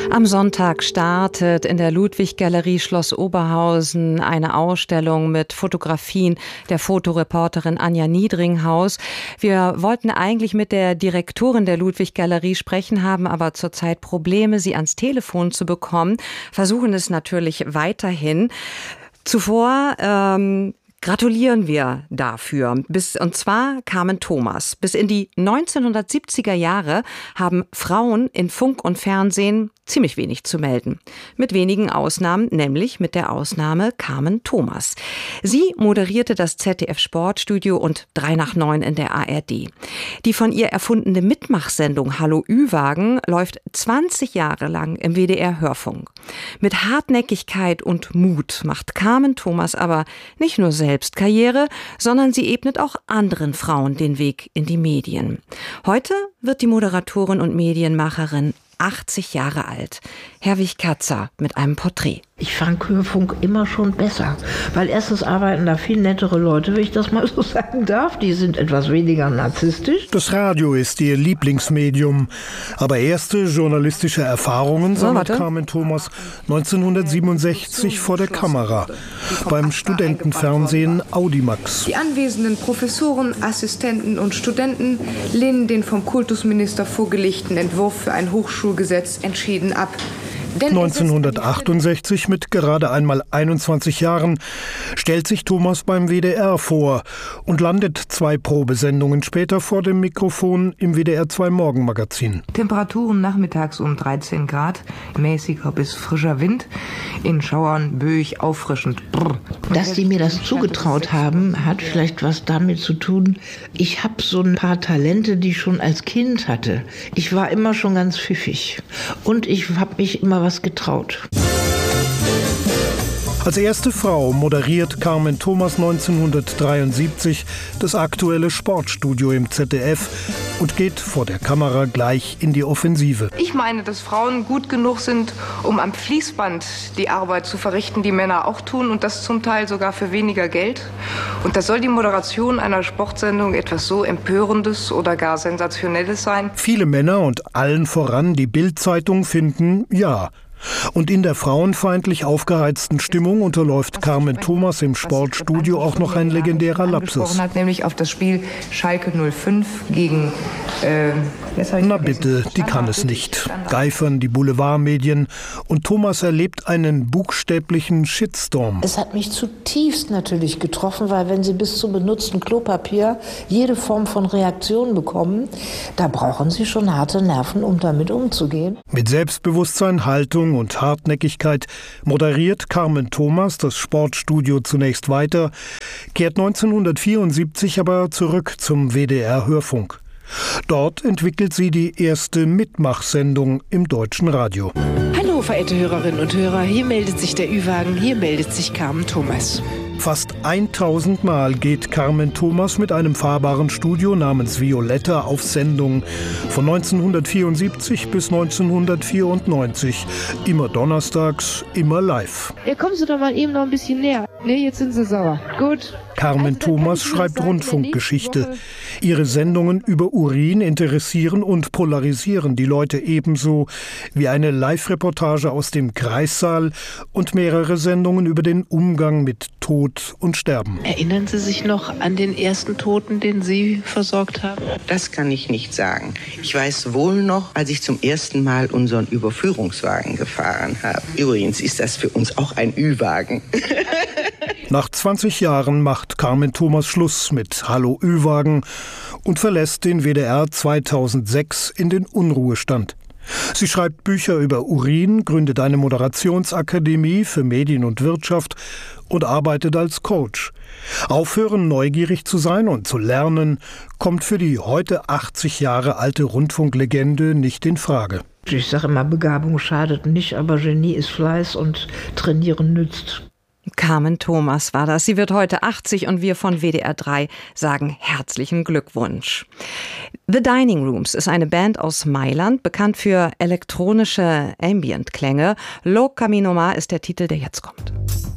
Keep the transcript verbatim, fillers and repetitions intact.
Am Sonntag startet in der Ludwig-Galerie Schloss Oberhausen eine Ausstellung mit Fotografien der Fotoreporterin Anja Niedringhaus. Wir wollten eigentlich mit der Direktorin der Ludwig-Galerie sprechen, haben aber zurzeit Probleme, sie ans Telefon zu bekommen, versuchen es natürlich weiterhin. Zuvor ähm, gratulieren wir dafür. Bis, und zwar Carmen Thomas. Bis in die neunzehnhundertsiebziger Jahre haben Frauen in Funk und Fernsehen ziemlich wenig zu melden. Mit wenigen Ausnahmen, nämlich mit der Ausnahme Carmen Thomas. Sie moderierte das Z D F-Sportstudio und drei nach neun in der A R D. Die von ihr erfundene Mitmachsendung Hallo Ü-Wagen läuft zwanzig Jahre lang im W D R-Hörfunk. Mit Hartnäckigkeit und Mut macht Carmen Thomas aber nicht nur selbst Karriere, sondern sie ebnet auch anderen Frauen den Weg in die Medien. Heute wird die Moderatorin und Medienmacherin achtzig Jahre alt. Herwig Katzer mit einem Porträt. Ich fand Hörfunk immer schon besser, weil erstens arbeiten da viel nettere Leute, wenn ich das mal so sagen darf. Die sind etwas weniger narzisstisch. Das Radio ist ihr Lieblingsmedium. Aber erste journalistische Erfahrungen sammelt Carmen Thomas neunzehnhundertsiebenundsechzig vor der Kamera beim Studentenfernsehen Audimax. Die anwesenden Professoren, Assistenten und Studenten lehnen den vom Kultusminister vorgelegten Entwurf für ein Hochschulgesetz entschieden ab. neunzehnhundertachtundsechzig, mit gerade einmal einundzwanzig Jahren, stellt sich Thomas beim W D R vor und landet zwei Probesendungen später vor dem Mikrofon im W D R zwei Morgenmagazin. Temperaturen nachmittags um dreizehn Grad, mäßiger bis frischer Wind, in Schauern böig, auffrischend. Brr. Dass die mir das zugetraut haben, hat vielleicht was damit zu tun. Ich habe so ein paar Talente, die ich schon als Kind hatte. Ich war immer schon ganz pfiffig und ich habe mich immer was getraut. Als erste Frau moderiert Carmen Thomas neunzehnhundertdreiundsiebzig das aktuelle Sportstudio im Z D F und geht vor der Kamera gleich in die Offensive. Ich meine, dass Frauen gut genug sind, um am Fließband die Arbeit zu verrichten, die Männer auch tun, und das zum Teil sogar für weniger Geld. Und da soll die Moderation einer Sportsendung etwas so Empörendes oder gar Sensationelles sein? Viele Männer und allen voran die Bild-Zeitung finden, ja. Und in der frauenfeindlich aufgeheizten Stimmung unterläuft Carmen Thomas im Sportstudio auch noch ein legendärer Lapsus. Hat, nämlich auf das Spiel Schalke null fünf gegen... Äh, Na bitte, die kann es nicht. Geifern die Boulevardmedien und Thomas erlebt einen buchstäblichen Shitstorm. Es hat mich zutiefst natürlich getroffen, weil wenn Sie bis zum benutzten Klopapier jede Form von Reaktion bekommen, da brauchen Sie schon harte Nerven, um damit umzugehen. Mit Selbstbewusstsein, Haltung und Hartnäckigkeit moderiert Carmen Thomas das Sportstudio zunächst weiter, kehrt neunzehnhundertvierundsiebzig aber zurück zum W D R-Hörfunk. Dort entwickelt sie die erste Mitmachsendung im deutschen Radio. Hallo, verehrte Hörerinnen und Hörer, hier meldet sich der Ü-Wagen, hier meldet sich Carmen Thomas. Fast tausend Mal geht Carmen Thomas mit einem fahrbaren Studio namens Violetta auf Sendung. Von neunzehnhundertvierundsiebzig bis neunzehnhundertvierundneunzig. Immer donnerstags, immer live. Ja, kommen Sie doch mal eben noch ein bisschen näher. Nee, jetzt sind Sie sauer. Gut. Carmen Thomas schreibt Rundfunkgeschichte. Ihre Sendungen über Urin interessieren und polarisieren die Leute ebenso wie eine Live-Reportage aus dem Kreissaal und mehrere Sendungen über den Umgang mit Tod und Sterben. Erinnern Sie sich noch an den ersten Toten, den Sie versorgt haben? Das kann ich nicht sagen. Ich weiß wohl noch, als ich zum ersten Mal unseren Überführungswagen gefahren habe. Übrigens ist das für uns auch ein Ü-Wagen. Nach zwanzig Jahren macht Carmen Thomas Schluss mit Hallo Ü-Wagen und verlässt den W D R zweitausendsechs in den Unruhestand. Sie schreibt Bücher über Urin, gründet eine Moderationsakademie für Medien und Wirtschaft und arbeitet als Coach. Aufhören, neugierig zu sein und zu lernen, kommt für die heute achtzig Jahre alte Rundfunklegende nicht in Frage. Ich sage immer, Begabung schadet nicht, aber Genie ist Fleiß und Trainieren nützt. Carmen Thomas war das. Sie wird heute achtzig und wir von W D R drei sagen herzlichen Glückwunsch. The Dining Rooms ist eine Band aus Mailand, bekannt für elektronische Ambient-Klänge. Lo Camino Mar ist der Titel, der jetzt kommt.